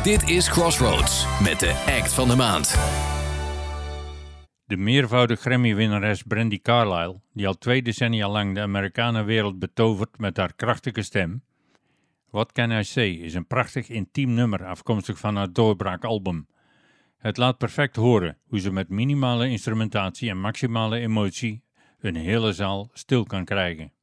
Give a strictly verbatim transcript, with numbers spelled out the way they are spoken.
Dit is Crossroads met de act van de maand. De meervoudig Grammy-winnares Brandi Carlile, die al twee decennia lang de Amerikanenwereld betovert met haar krachtige stem. What Can I Say is een prachtig intiem nummer afkomstig van haar doorbraakalbum. Het laat perfect horen hoe ze met minimale instrumentatie en maximale emotie een hele zaal stil kan krijgen.